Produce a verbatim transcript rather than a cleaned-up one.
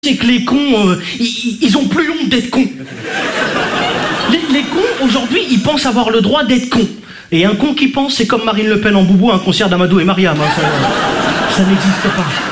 c'est que les cons, euh, ils, ils ont plus honte d'être cons. Les, les cons, aujourd'hui, ils pensent avoir le droit d'être cons. Et un con qui pense, c'est comme Marine Le Pen en boubou à un concert d'Amadou et Mariam. Hein, ça ça n'existe pas.